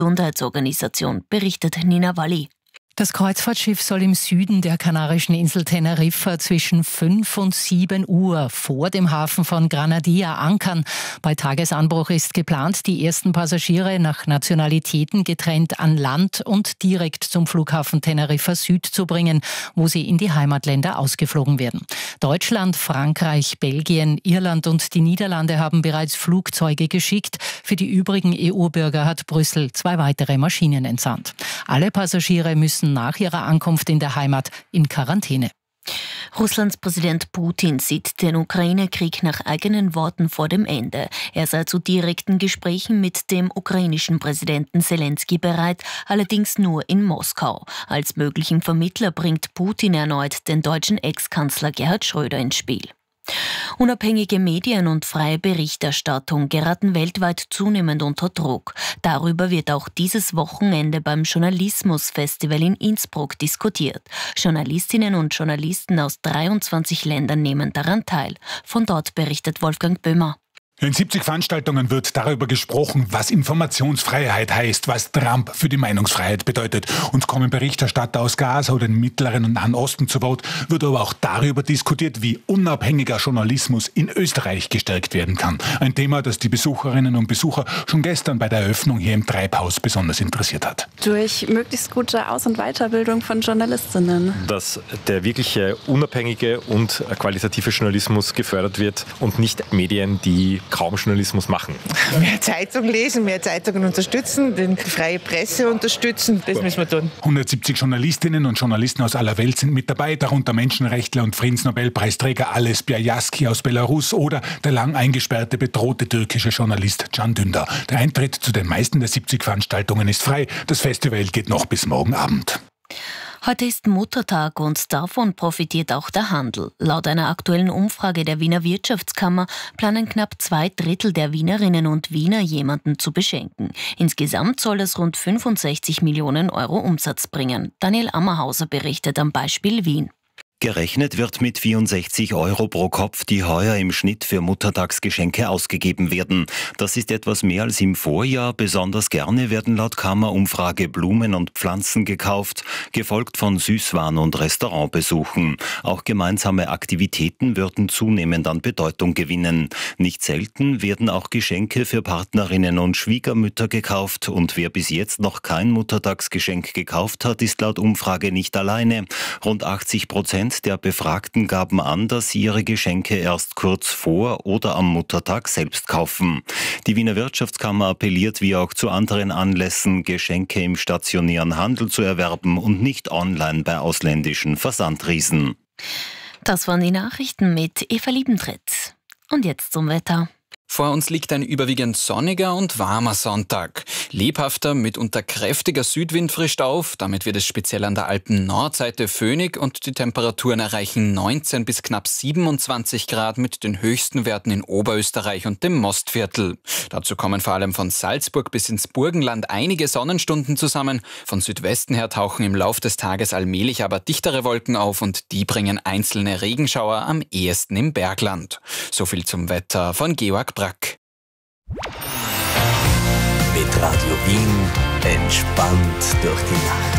Gesundheitsorganisation, berichtet Nina Walli. Das Kreuzfahrtschiff soll im Süden der kanarischen Insel Teneriffa zwischen 5 und 7 Uhr vor dem Hafen von Granadilla ankern. Bei Tagesanbruch ist geplant, die ersten Passagiere nach Nationalitäten getrennt an Land und direkt zum Flughafen Teneriffa Süd zu bringen, wo sie in die Heimatländer ausgeflogen werden. Deutschland, Frankreich, Belgien, Irland und die Niederlande haben bereits Flugzeuge geschickt. Für die übrigen EU-Bürger hat Brüssel 2 weitere Maschinen entsandt. Alle Passagiere müssen nach ihrer Ankunft in der Heimat in Quarantäne. Russlands Präsident Putin sieht den Ukraine-Krieg nach eigenen Worten vor dem Ende. Er sei zu direkten Gesprächen mit dem ukrainischen Präsidenten Selenskyj bereit, allerdings nur in Moskau. Als möglichen Vermittler bringt Putin erneut den deutschen Ex-Kanzler Gerhard Schröder ins Spiel. Unabhängige Medien und freie Berichterstattung geraten weltweit zunehmend unter Druck. Darüber wird auch dieses Wochenende beim Journalismusfestival in Innsbruck diskutiert. Journalistinnen und Journalisten aus 23 Ländern nehmen daran teil. Von dort berichtet Wolfgang Böhmer. In 70 Veranstaltungen wird darüber gesprochen, was Informationsfreiheit heißt, was Trump für die Meinungsfreiheit bedeutet. Uns kommen Berichterstatter aus Gaza oder dem Mittleren und Nahen Osten zu Wort, wird aber auch darüber diskutiert, wie unabhängiger Journalismus in Österreich gestärkt werden kann. Ein Thema, das die Besucherinnen und Besucher schon gestern bei der Eröffnung hier im Treibhaus besonders interessiert hat. Durch möglichst gute Aus- und Weiterbildung von Journalistinnen. Dass der wirkliche unabhängige und qualitative Journalismus gefördert wird und nicht Medien, die kaum Journalismus machen. Mehr Zeitung lesen, mehr Zeitungen unterstützen, die freie Presse unterstützen, das müssen wir tun. 170 Journalistinnen und Journalisten aus aller Welt sind mit dabei, darunter Menschenrechtler und Friedensnobelpreisträger Ales Bialyaski aus Belarus oder der lang eingesperrte, bedrohte türkische Journalist Can Dündar. Der Eintritt zu den meisten der 70 Veranstaltungen ist frei. Das Festival geht noch bis morgen Abend. Heute ist Muttertag und davon profitiert auch der Handel. Laut einer aktuellen Umfrage der Wiener Wirtschaftskammer planen knapp 2/3 der Wienerinnen und Wiener jemanden zu beschenken. Insgesamt soll es rund 65 Millionen Euro Umsatz bringen. Daniel Ammerhauser berichtet am Beispiel Wien. Gerechnet wird mit 64 Euro pro Kopf, die heuer im Schnitt für Muttertagsgeschenke ausgegeben werden. Das ist etwas mehr als im Vorjahr. Besonders gerne werden laut Kammerumfrage Blumen und Pflanzen gekauft, gefolgt von Süßwaren- und Restaurantbesuchen. Auch gemeinsame Aktivitäten würden zunehmend an Bedeutung gewinnen. Nicht selten werden auch Geschenke für Partnerinnen und Schwiegermütter gekauft. Und wer bis jetzt noch kein Muttertagsgeschenk gekauft hat, ist laut Umfrage nicht alleine. Rund 80% der Befragten gaben an, dass sie ihre Geschenke erst kurz vor oder am Muttertag selbst kaufen. Die Wiener Wirtschaftskammer appelliert wie auch zu anderen Anlässen, Geschenke im stationären Handel zu erwerben und nicht online bei ausländischen Versandriesen. Das waren die Nachrichten mit Eva Liebentritt. Und jetzt zum Wetter. Vor uns liegt ein überwiegend sonniger und warmer Sonntag. Lebhafter, mitunter kräftiger Südwind frischt auf. Damit wird es speziell an der Alpen-Nordseite föhnig und die Temperaturen erreichen 19 bis knapp 27 Grad mit den höchsten Werten in Oberösterreich und dem Mostviertel. Dazu kommen vor allem von Salzburg bis ins Burgenland einige Sonnenstunden zusammen. Von Südwesten her tauchen im Lauf des Tages allmählich aber dichtere Wolken auf und die bringen einzelne Regenschauer am ehesten im Bergland. So viel zum Wetter von Georg Brack. Mit Radio Wien entspannt durch die Nacht.